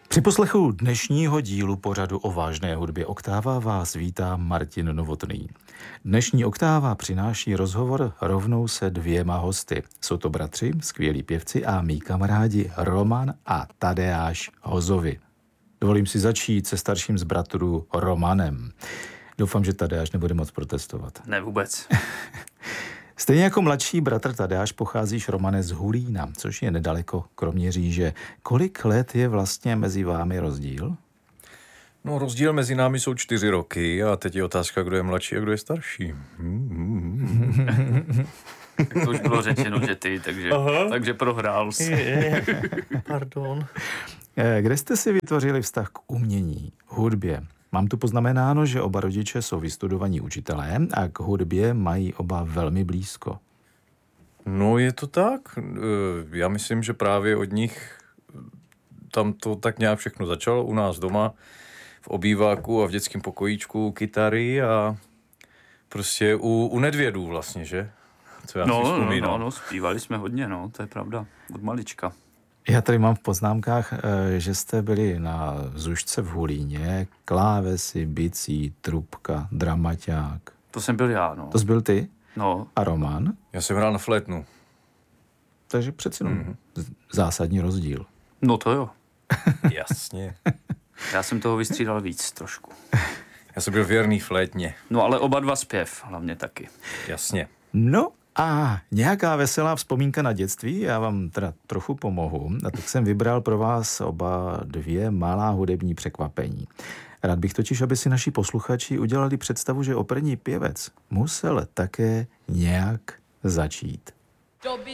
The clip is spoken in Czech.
Při poslechu dnešního dílu pořadu o vážné hudbě Oktáva vás vítá Martin Novotný. Dnešní Oktáva přináší rozhovor rovnou se dvěma hosty. Jsou to bratři, skvělí pěvci a mý kamarádi Roman a Tadeáš Hozovi. Dovolím si začít se starším z bratrů Romanem. Doufám, že Tadeáš nebude moc protestovat. Ne, vůbec. Stejně jako mladší bratr Tadeáš pocházíš, Romane, z Hulína, což je nedaleko Kroměříže. Kolik let je vlastně mezi vámi rozdíl? No, rozdíl mezi námi jsou 4 roky a teď je otázka, kdo je mladší a kdo je starší. Tak to už bylo řečeno, že ty, takže prohrál jsi. Pardon. Kde jste si vytvořili vztah k umění, hudbě? Mám tu poznamenáno, že oba rodiče jsou vystudovaní učitelé a k hudbě mají oba velmi blízko. No, je to tak. Já myslím, že právě od nich tam to tak nějak všechno začalo u nás doma, v obýváku a v dětském pokojíčku, kytary a prostě u Nedvědů vlastně, že? Co já si vzpomínám. No, zpívali jsme hodně, to je pravda, od malička. Já tady mám v poznámkách, že jste byli na Zušce v Hulíně, klávesy, bicí, trubka, dramaťák. To jsem byl já, no. To jsi byl ty? No. A Roman? Já jsem hrál na flétnu. Takže přeci zásadní rozdíl. No to jo. Jasně. Já jsem toho vystřídal víc trošku. Já jsem byl věrný flétně. No ale oba dva zpěv, hlavně taky. Jasně. No a nějaká veselá vzpomínka na dětství, já vám teda trochu pomohu. A tak jsem vybral pro vás oba 2 malá hudební překvapení. Rád bych totiž, aby si naši posluchači udělali představu, že operní pěvec musel také nějak začít.